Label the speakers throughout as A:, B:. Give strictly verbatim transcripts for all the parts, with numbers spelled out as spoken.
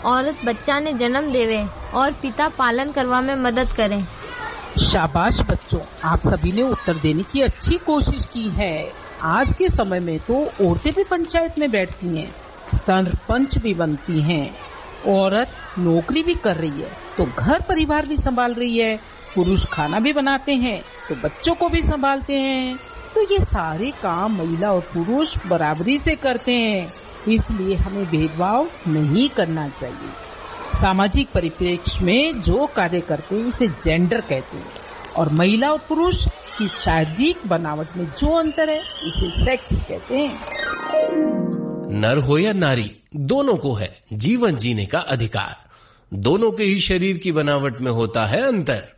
A: औरत बच्चा ने जन्म देवे और पिता पालन करवा में मदद करें।
B: शाबाश बच्चों, आप सभी ने उत्तर देने की अच्छी कोशिश की है। आज के समय में तो औरतें भी पंचायत में बैठती हैं, सरपंच भी बनती हैं, औरत नौकरी भी कर रही है तो घर परिवार भी संभाल रही है, पुरुष खाना भी बनाते हैं तो बच्चों को भी संभालते हैं। तो ये सारे काम महिला और पुरुष बराबरी से करते हैं, इसलिए हमें भेदभाव नहीं करना चाहिए। सामाजिक परिप्रेक्ष्य में जो कार्य करते हैं उसे जेंडर कहते हैं और महिला और पुरुष की शारीरिक बनावट में जो अंतर है उसे सेक्स कहते हैं।
C: नर हो या नारी, दोनों को है जीवन जीने का अधिकार। दोनों के ही शरीर की बनावट में होता है अंतर।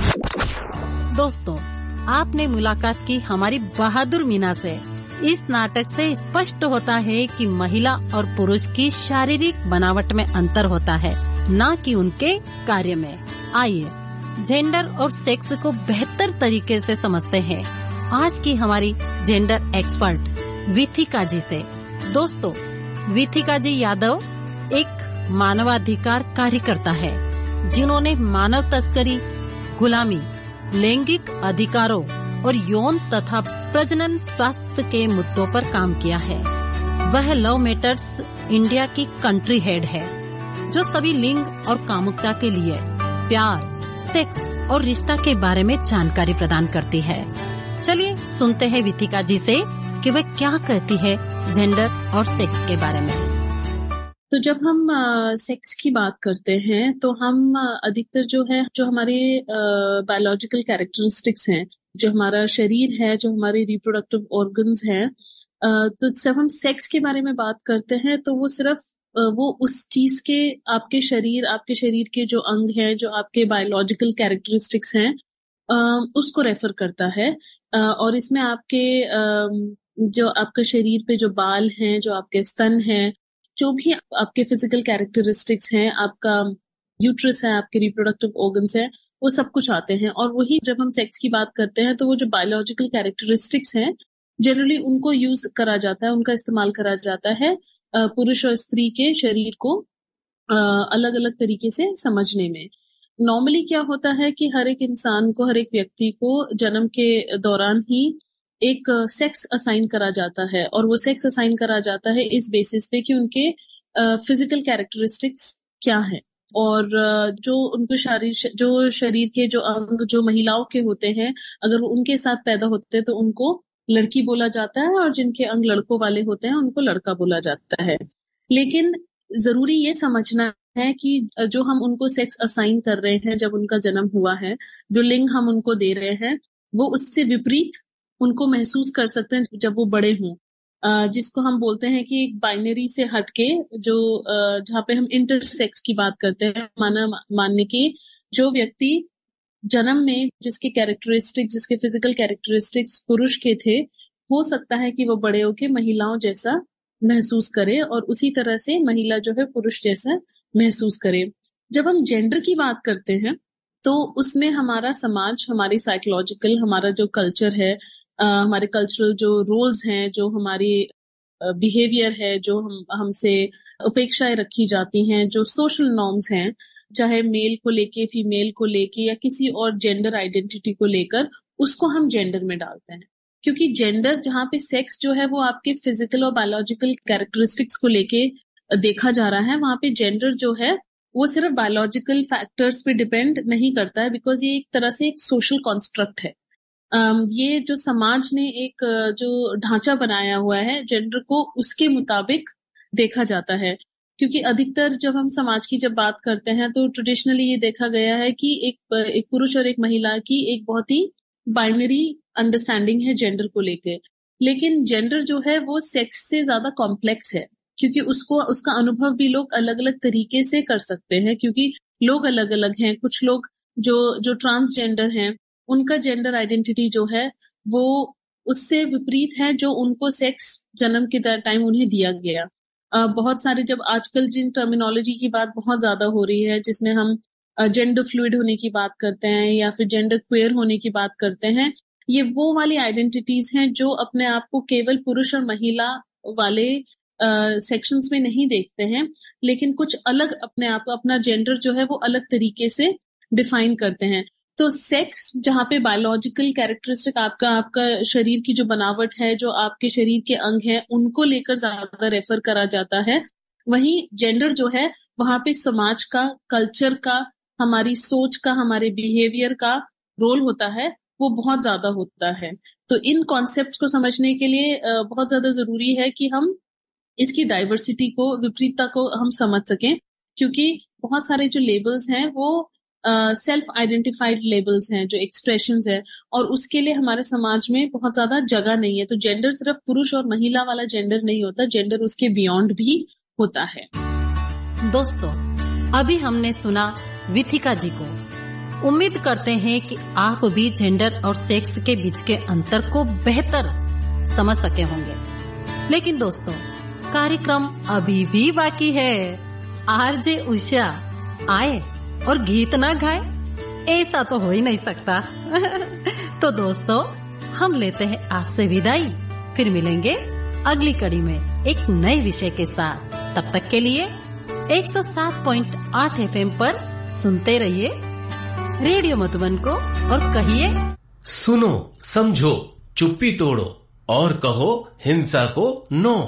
D: दोस्तों, आपने मुलाकात की हमारी बहादुर मीना से। इस नाटक से स्पष्ट होता है कि महिला और पुरुष की शारीरिक बनावट में अंतर होता है, न कि उनके कार्य में। आइए जेंडर और सेक्स को बेहतर तरीके से समझते हैं आज की हमारी जेंडर एक्सपर्ट विथिका जी से। दोस्तों, विथिका जी यादव एक मानवाधिकार कार्यकर्ता है जिन्होंने मानव तस्करी, गुलामी, लैंगिक अधिकारों और यौन तथा प्रजनन स्वास्थ्य के मुद्दों पर काम किया है। वह लव मैटर्स इंडिया की कंट्री हेड है जो सभी लिंग और कामुकता के लिए प्यार, सेक्स और रिश्ता के बारे में जानकारी प्रदान करती है। चलिए सुनते हैं विथिका जी से कि वह क्या कहती है जेंडर और सेक्स के बारे में।
E: तो जब हम सेक्स की बात करते हैं तो हम अधिकतर जो है जो हमारे बायोलॉजिकल कैरेक्टरिस्टिक्स हैं, जो हमारा शरीर है, जो हमारे रिप्रोडक्टिव ऑर्गन्स हैं, तो जब हम सेक्स के बारे में बात करते हैं तो वो सिर्फ वो उस चीज के आपके शरीर आपके शरीर के जो अंग हैं, जो आपके बायोलॉजिकल कैरेक्टरिस्टिक्स हैं, उसको रेफर करता है। और इसमें आपके जो आपके शरीर पे जो बाल हैं, जो आपके स्तन हैं, जो भी आपके फिजिकल कैरेक्टरिस्टिक्स हैं, आपका यूट्रस है, आपके रिप्रोडक्टिव ऑर्गन्स हैं, वो सब कुछ आते हैं। और वही जब हम सेक्स की बात करते हैं तो वो जो बायोलॉजिकल कैरेक्टरिस्टिक्स हैं जनरली उनको यूज करा जाता है, उनका इस्तेमाल करा जाता है पुरुष और स्त्री के शरीर को अलग अलग तरीके से समझने में। नॉर्मली क्या होता है कि हर एक इंसान को, हर एक व्यक्ति को जन्म के दौरान ही एक सेक्स असाइन करा जाता है, और वो सेक्स असाइन करा जाता है इस बेसिस पे कि उनके फिजिकल कैरेक्टरिस्टिक्स क्या है, और जो उनको शरीर जो शरीर के जो अंग जो महिलाओं के होते हैं, अगर वो उनके साथ पैदा होते हैं तो उनको लड़की बोला जाता है, और जिनके अंग लड़कों वाले होते हैं उनको लड़का बोला जाता है। लेकिन जरूरी ये समझना है कि जो हम उनको सेक्स असाइन कर रहे हैं जब उनका जन्म हुआ है, जो लिंग हम उनको दे रहे हैं, वो उससे विपरीत उनको महसूस कर सकते हैं जब वो बड़े हों, जिसको हम बोलते हैं कि बाइनरी से हटके जो जहाँ पे हम इंटरसेक्स की बात करते हैं, माना मानने की जो व्यक्ति जन्म में जिसके कैरेक्टरिस्टिक्स जिसके फिजिकल कैरेक्टरिस्टिक्स पुरुष के थे, हो सकता है कि वो बड़े होके महिलाओं जैसा महसूस करे और उसी तरह से महिला जो है पुरुष जैसा महसूस करे। जब हम जेंडर की बात करते हैं तो उसमें हमारा समाज, हमारी साइकोलॉजिकल, हमारा जो कल्चर है, आ, हमारे कल्चरल जो रोल्स हैं, जो हमारी बिहेवियर है, जो हम हमसे अपेक्षाएं रखी जाती हैं, जो सोशल नॉर्म्स हैं, चाहे मेल को लेके, फीमेल को लेके या किसी और जेंडर आइडेंटिटी को लेकर, उसको हम जेंडर में डालते हैं। क्योंकि जेंडर जहाँ पे सेक्स जो है वो आपके फिजिकल और बायोलॉजिकल कैरेक्टरिस्टिक्स को लेके देखा जा रहा है, वहां पे जेंडर जो है वो सिर्फ बायोलॉजिकल फैक्टर्स पे डिपेंड नहीं करता है, बिकॉज ये एक तरह से एक सोशल कॉन्स्ट्रक्ट है। ये जो समाज ने एक जो ढांचा बनाया हुआ है जेंडर को, उसके मुताबिक देखा जाता है। क्योंकि अधिकतर जब हम समाज की जब बात करते हैं तो ट्रेडिशनली ये देखा गया है कि एक एक पुरुष और एक महिला की एक बहुत ही बाइनरी अंडरस्टैंडिंग है जेंडर को लेके। लेकिन जेंडर जो है वो सेक्स से ज्यादा कॉम्प्लेक्स है, क्योंकि उसको उसका अनुभव भी लोग अलग अलग तरीके से कर सकते हैं, क्योंकि लोग अलग अलग हैं। कुछ लोग जो जो ट्रांसजेंडर हैं, उनका जेंडर आइडेंटिटी जो है वो उससे विपरीत है जो उनको सेक्स जन्म के टाइम उन्हें दिया गया। Uh, बहुत सारे जब आजकल जिन टर्मिनोलॉजी की बात बहुत ज्यादा हो रही है, जिसमें हम जेंडर uh, फ्लूइड होने की बात करते हैं या फिर जेंडर क्वेयर होने की बात करते हैं, ये वो वाली आइडेंटिटीज हैं जो अपने आप को केवल पुरुष और महिला वाले सेक्शंस में नहीं देखते हैं, लेकिन कुछ अलग अपने आप अपना जेंडर जो है वो अलग तरीके से डिफाइन करते हैं। तो सेक्स जहाँ पे बायोलॉजिकल कैरेक्टरिस्टिक आपका आपका शरीर की जो बनावट है, जो आपके शरीर के अंग हैं, उनको लेकर ज्यादा रेफर करा जाता है। वहीं जेंडर जो है वहां पे समाज का, कल्चर का, हमारी सोच का, हमारे बिहेवियर का रोल होता है, वो बहुत ज्यादा होता है। तो इन कॉन्सेप्ट्स को समझने के लिए बहुत ज्यादा जरूरी है कि हम इसकी डाइवर्सिटी को, विपरीतता को हम समझ सकें, क्योंकि बहुत सारे जो लेबल्स हैं वो सेल्फ आइडेंटिफाइड लेबल्स हैं, जो एक्सप्रेशंस है, और उसके लिए हमारे समाज में बहुत ज्यादा जगह नहीं है। तो जेंडर सिर्फ पुरुष और महिला वाला जेंडर नहीं होता, जेंडर उसके बियॉन्ड भी होता है।
D: दोस्तों, अभी हमने सुना विथिका जी को। उम्मीद करते हैं कि आप भी जेंडर और सेक्स के बीच के अंतर को बेहतर समझ सके होंगे। लेकिन दोस्तों, कार्यक्रम अभी भी बाकी है। आरजे उषा आए और गीत ना गाए, ऐसा तो हो ही नहीं सकता। तो दोस्तों, हम लेते हैं आपसे विदाई, फिर मिलेंगे अगली कड़ी में एक नए विषय के साथ। तब तक के लिए एक सौ सात पॉइंट आठ एफएम पर सुनते रहिए रेडियो मधुबन को और कहिए
C: सुनो, समझो, चुप्पी तोड़ो और कहो हिंसा को नो।